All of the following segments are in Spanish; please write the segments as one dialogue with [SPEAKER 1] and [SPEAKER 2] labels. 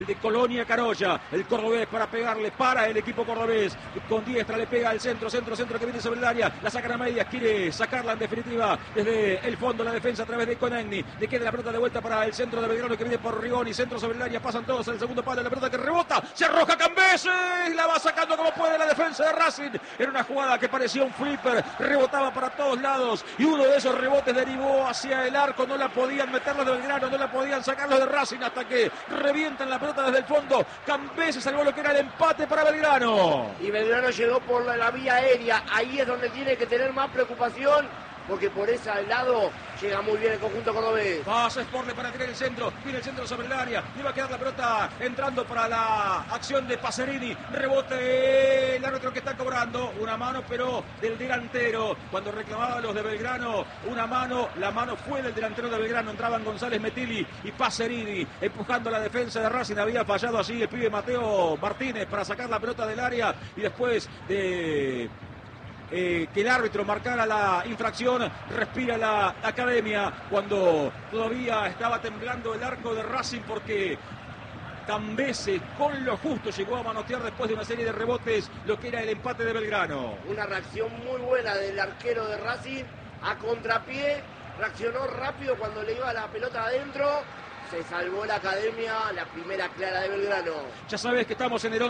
[SPEAKER 1] de Colonia Carolla, el cordobés para pegarle, para el equipo cordobés, con diestra le pega al centro que viene sobre el área, la sacan a medias, quiere sacarla en definitiva desde el fondo, la defensa a través de Conegni, le queda la pelota de vuelta para el centro de Belgrano que viene por Rigoni, centro sobre el área, pasan todos al segundo palo, la pelota que rebota, se arroja Cambeses, la va sacando como puede la defensa de Racing, era una jugada que parecía un flipper, rebotaba para todos lados y uno de esos rebotes derivó hacia el arco, no la podían meterlo de Belgrano, no la podían sacarlo de Racing hasta que revientan la pelota desde el fondo. Cambeses salvó lo que era el empate para Belgrano.
[SPEAKER 2] Y Belgrano llegó por la vía aérea. Ahí es donde tiene que tener más preocupación, porque por ese lado llega muy bien el conjunto cordobés.
[SPEAKER 1] Pasa Sportle para tirar el centro. Viene el centro sobre el área. Le va a quedar la pelota entrando para la acción de Pacerini. Rebote el árbitro que está cobrando. Una mano, pero del delantero. Cuando reclamaban los de Belgrano, una mano. La mano fue del delantero de Belgrano. Entraban González Metilli y Pacerini empujando la defensa de Racing. Había fallado así el pibe Mateo Martínez para sacar la pelota del área. Y después de que el árbitro marcara la infracción, respira la academia cuando todavía estaba temblando el arco de Racing porque Cambeses con lo justo llegó a manotear después de una serie de rebotes lo que era el empate de Belgrano.
[SPEAKER 2] Una reacción muy buena del arquero de Racing a contrapié, reaccionó rápido cuando le iba la pelota adentro. Se salvó la academia, la primera clara de Belgrano.
[SPEAKER 1] Ya sabes que estamos en el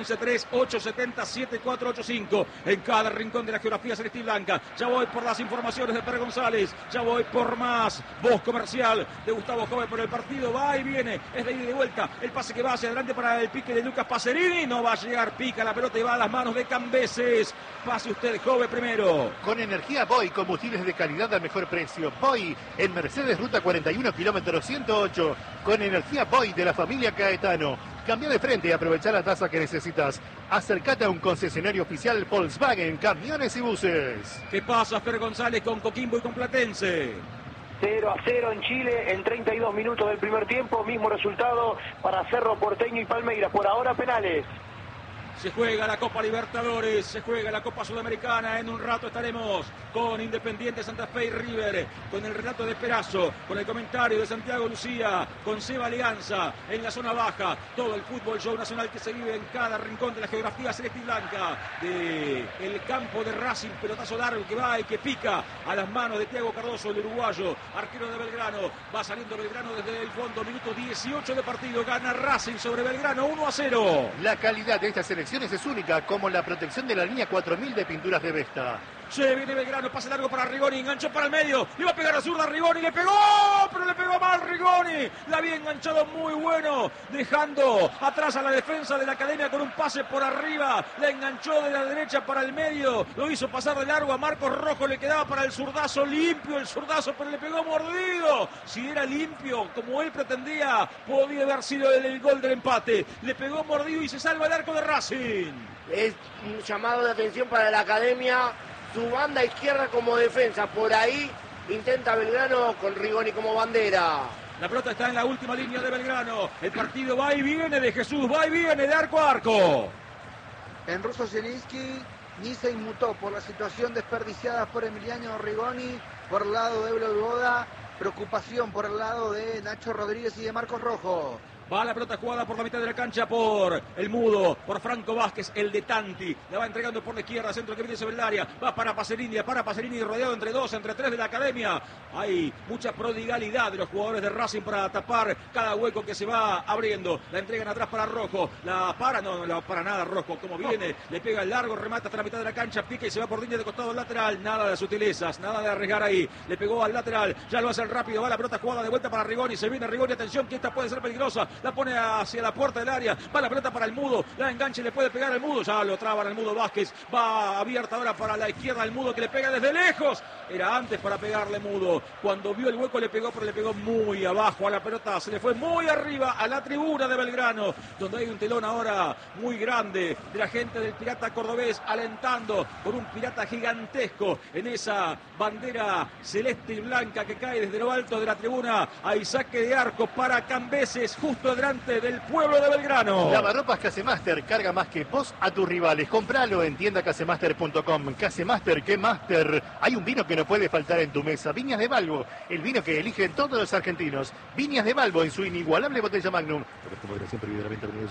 [SPEAKER 1] 11-3-870-7485, en cada rincón de la geografía celeste y blanca. Ya voy por las informaciones de Pérez González, ya voy por más voz comercial de Gustavo Jove por el partido. Va y viene, es de ida y de vuelta. El pase que va hacia adelante para el pique de Lucas Pacerini. No va a llegar, pica la pelota y va a las manos de Cambeses. Pase usted, Jove, primero.
[SPEAKER 3] Con energía Boy, combustibles de calidad al mejor precio. Boy, en Mercedes, ruta 41, kilómetro 108. Con energía Boy de la familia Caetano. Cambia de frente y aprovecha la tasa que necesitas. Acércate a un concesionario oficial Volkswagen, camiones y buses.
[SPEAKER 1] ¿Qué pasa, Fer González, con Coquimbo y con Platense?
[SPEAKER 4] 0-0 en Chile en 32 minutos del primer tiempo. Mismo resultado para Cerro Porteño y Palmeiras. Por ahora penales.
[SPEAKER 1] Se juega la Copa Libertadores, se juega la Copa Sudamericana. En un rato estaremos con Independiente Santa Fe y River, con el relato de Perazo, con el comentario de Santiago Lucía, con Seba Alianza en la zona baja. Todo el fútbol show nacional que se vive en cada rincón de la geografía celeste y blanca. El campo de Racing, pelotazo largo que va y que pica a las manos de Thiago Cardoso, el uruguayo, arquero de Belgrano. Va saliendo Belgrano desde el fondo, minuto 18 de partido. Gana Racing sobre Belgrano 1-0.
[SPEAKER 3] La calidad de esta selección es única, como la protección de la línea 4000 de pinturas de Vesta.
[SPEAKER 1] Se viene Belgrano, pase largo para Rigoni, enganchó para el medio, iba a pegar a zurda Rigoni, le pegó, pero le pegó mal Rigoni, la había enganchado muy bueno, dejando atrás a la defensa de la academia con un pase por arriba, la enganchó de la derecha para el medio, lo hizo pasar de largo a Marcos Rojo, le quedaba para el zurdazo, limpio el zurdazo, pero le pegó mordido. Si era limpio, como él pretendía, podía haber sido el gol del empate, le pegó mordido y se salva el arco de Racing.
[SPEAKER 2] Es un llamado de atención para la academia, su banda izquierda como defensa, por ahí intenta Belgrano con Rigoni como bandera.
[SPEAKER 1] La pelota está en la última línea de Belgrano, el partido va y viene de Jesús, va y viene de arco a arco.
[SPEAKER 5] En ruso Zielinski ni se inmutó por la situación desperdiciada por Emiliano Rigoni, por el lado de Eblo Boda, preocupación por el lado de Nacho Rodríguez y de Marcos Rojo.
[SPEAKER 1] Va la pelota jugada por la mitad de la cancha por el Mudo, por Franco Vázquez, el de Tanti. La va entregando por la izquierda, centro que viene sobre el área. Va para Pacerini rodeado entre dos, entre tres de la academia. Hay mucha prodigalidad de los jugadores de Racing para tapar cada hueco que se va abriendo. La entregan atrás para Rojo. No la para nada Rojo. Como viene, le pega el largo, remata hasta la mitad de la cancha, pica y se va por línea de costado lateral. Nada de sutilezas, nada de arriesgar ahí. Le pegó al lateral, ya lo hace rápido. Va la pelota jugada de vuelta para Rigoni. Se viene Rigoni, atención que esta puede ser peligrosa. La pone hacia la puerta del área, va la pelota para el Mudo, la enganche, le puede pegar al Mudo, ya lo traban el Mudo Vázquez, va abierta ahora para la izquierda el Mudo que le pega desde lejos, era antes para pegarle Mudo, cuando vio el hueco le pegó, pero le pegó muy abajo a la pelota, se le fue muy arriba a la tribuna de Belgrano, donde hay un telón ahora muy grande de la gente del Pirata Cordobés, alentando por un Pirata gigantesco en esa bandera celeste y blanca que cae desde lo alto de la tribuna. Hay saque de arco para Cambeses, justo justo delante del pueblo de Belgrano.
[SPEAKER 3] Lavarropas Casemaster, carga más que vos a tus rivales. Compralo en tiendacasemaster.com. Casemaster, ¿qué master? Hay un vino que no puede faltar en tu mesa. Viñas de Balbo, el vino que eligen todos los argentinos. Viñas de Balbo en su inigualable botella Magnum. Siempre vive la venta